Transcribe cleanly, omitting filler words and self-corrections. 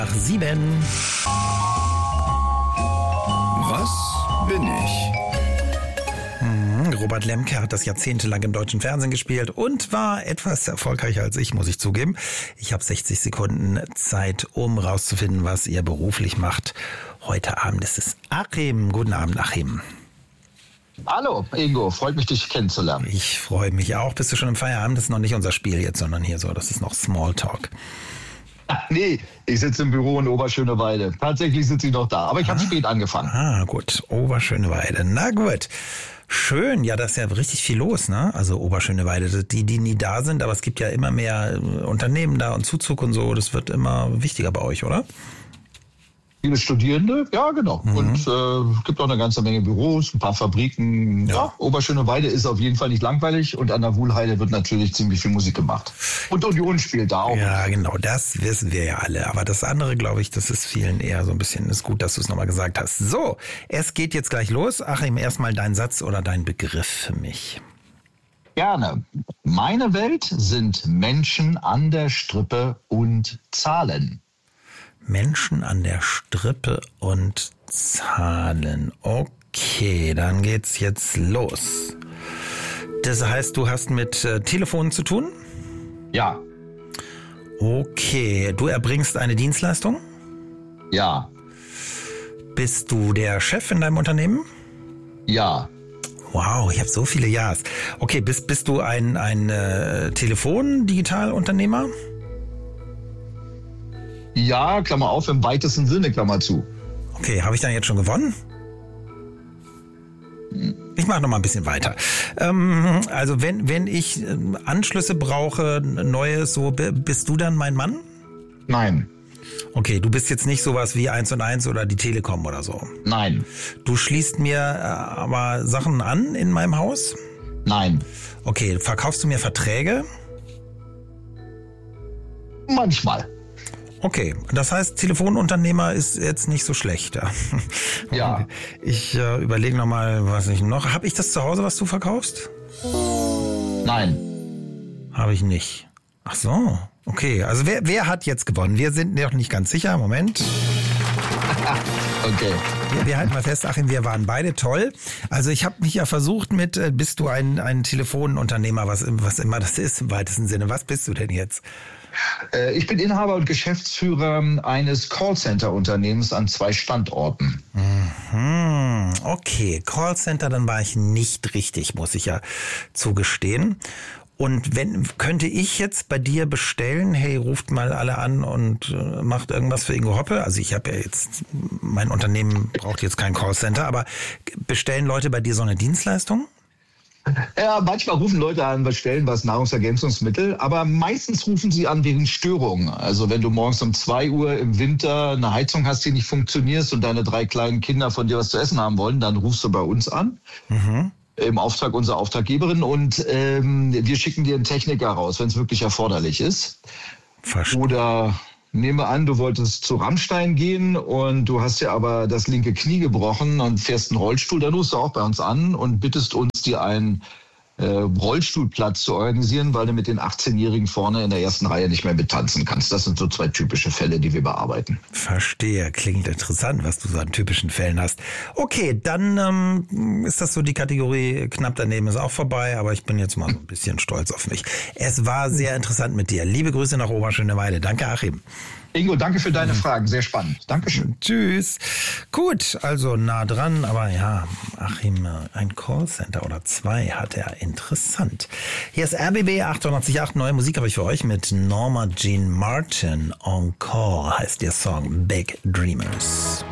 Nach 7. Was bin ich? Robert Lemke hat das jahrzehntelang im deutschen Fernsehen gespielt und war etwas erfolgreicher als ich, muss ich zugeben. Ich habe 60 Sekunden Zeit, um rauszufinden, was ihr beruflich macht. Heute Abend ist es Achim. Guten Abend, Achim. Hallo, Ingo. Freut mich, dich kennenzulernen. Ich freue mich auch. Bist du schon im Feierabend? Das ist noch nicht unser Spiel jetzt, sondern hier so. Das ist noch Smalltalk. Nee, ich sitze im Büro in Oberschöneweide. Tatsächlich sitze ich noch da, aber ich habe spät angefangen. Ah, gut. Oberschöneweide. Na gut. Schön. Ja, da ist ja richtig viel los, ne? Also Oberschöneweide. Die nie da sind, aber es gibt ja immer mehr Unternehmen da und Zuzug und so. Das wird immer wichtiger bei euch, oder? Viele Studierende, ja genau. Und gibt auch eine ganze Menge Büros, ein paar Fabriken. Ja, Oberschöneweide ist auf jeden Fall nicht langweilig und an der Wuhlheide wird natürlich ziemlich viel Musik gemacht. Und Union spielt da auch. Ja, genau, das wissen wir ja alle. Aber das andere, glaube ich, das ist vielen eher so ein bisschen, ist gut, dass du es nochmal gesagt hast. So, es geht jetzt gleich los. Achim, erstmal dein Satz oder dein Begriff für mich. Gerne. Meine Welt sind Menschen an der Strippe und Zahlen. Menschen an der Strippe und Zahlen. Okay, dann geht's jetzt los. Das heißt, du hast mit Telefonen zu tun? Ja. Okay, du erbringst eine Dienstleistung? Ja. Bist du der Chef in deinem Unternehmen? Ja. Wow, ich habe so viele Ja's. Okay, bist du ein Telefon-Digitalunternehmer? Ja, Klammer auf, im weitesten Sinne, Klammer zu. Okay, habe ich dann jetzt schon gewonnen? Ich mache noch mal ein bisschen weiter. Also wenn ich Anschlüsse brauche, Neues, so bist du dann mein Mann? Nein. Okay, du bist jetzt nicht sowas wie 1&1 oder die Telekom oder so? Nein. Du schließt mir aber Sachen an in meinem Haus? Nein. Okay, verkaufst du mir Verträge? Manchmal. Okay, das heißt, Telefonunternehmer ist jetzt nicht so schlecht. Ja. Ich überlege nochmal, was ich noch... Habe ich das zu Hause, was du verkaufst? Nein. Habe ich nicht. Ach so, okay. Also wer hat jetzt gewonnen? Wir sind noch nicht ganz sicher. Moment. Okay. Wir halten mal fest, Achim, wir waren beide toll. Also ich habe mich ja versucht mit, bist du ein Telefonunternehmer, was immer das ist im weitesten Sinne. Was bist du denn jetzt? Ich bin Inhaber und Geschäftsführer eines Callcenter-Unternehmens an 2 Standorten. Okay, Callcenter, dann war ich nicht richtig, muss ich ja zugestehen. Und könnte ich jetzt bei dir bestellen, hey, ruft mal alle an und macht irgendwas für Ingo Hoppe? Also ich habe ja jetzt, mein Unternehmen braucht jetzt kein Callcenter, aber bestellen Leute bei dir so eine Dienstleistung? Ja, manchmal rufen Leute an, bestellen was, Nahrungsergänzungsmittel, aber meistens rufen sie an wegen Störungen. Also wenn du morgens um 2 Uhr im Winter eine Heizung hast, die nicht funktioniert und deine 3 kleinen Kinder von dir was zu essen haben wollen, dann rufst du bei uns an. Im Auftrag unserer Auftraggeberin und wir schicken dir einen Techniker raus, wenn es wirklich erforderlich ist. Verstehe. Oder nehme an, du wolltest zu Rammstein gehen und du hast dir aber das linke Knie gebrochen und fährst einen Rollstuhl, dann rufst du auch bei uns an und bittest uns, dir einen Rollstuhlplatz zu organisieren, weil du mit den 18-Jährigen vorne in der ersten Reihe nicht mehr mittanzen kannst. Das sind so 2 typische Fälle, die wir bearbeiten. Verstehe, klingt interessant, was du so an typischen Fällen hast. Okay, dann ist das so die Kategorie knapp daneben ist auch vorbei, aber ich bin jetzt mal so ein bisschen stolz auf mich. Es war sehr interessant mit dir. Liebe Grüße nach Oberschöneweide. Danke, Achim. Ingo, danke für deine Fragen. Sehr spannend. Dankeschön. Tschüss. Gut, also nah dran, aber ja, Achim, ein Callcenter oder 2 hat er. Interessant. Hier ist RBB 888, neue Musik habe ich für euch mit Norma Jean Martin. Encore heißt der Song Big Dreamers.